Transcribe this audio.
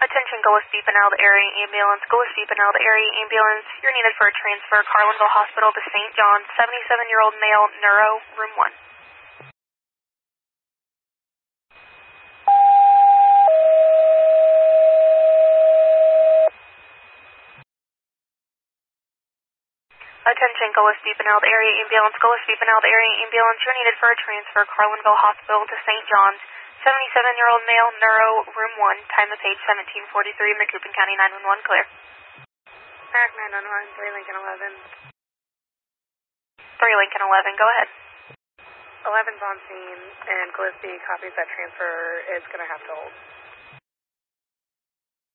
Attention Gillespie Pinellas Area Ambulance. Gillespie Pinellas Area Ambulance. You're needed for a transfer. Carlinville Hospital to St. John's. 77-year-old male, neuro, room 1. Attention Gillespie Pinellas Area Ambulance. Gillespie Pinellas Area Ambulance. You're needed for a transfer. Carlinville Hospital to St. John's. 77-year-old male, neuro, room 1. Time of page 1743. Macoupin County 911. Clear. Pack 911, 3 Lincoln 11. 3 Lincoln 11. Go ahead. 11's on scene, and Gillespie copies that transfer. It's going to have to hold.